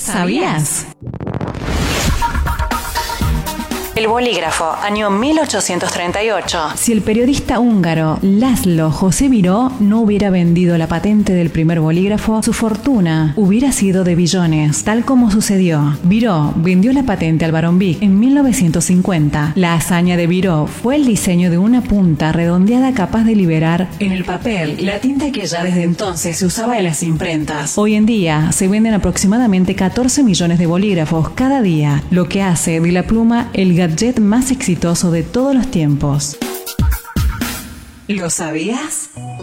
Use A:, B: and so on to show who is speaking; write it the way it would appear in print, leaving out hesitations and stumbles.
A: ¿Sabías?
B: El bolígrafo, año 1838.
A: Si el periodista húngaro László José Biró no hubiera vendido la patente del primer bolígrafo, su fortuna hubiera sido de billones, tal como sucedió. Biró vendió la patente al barón Bic en 1950. La hazaña de Biró fue el diseño de una punta redondeada capaz de liberar en el papel la tinta que ya desde entonces se usaba en las imprentas. Hoy en día se venden aproximadamente 14 millones de bolígrafos cada día, lo que hace de la pluma el gadget más exitoso de todos los tiempos.
B: ¿Lo sabías?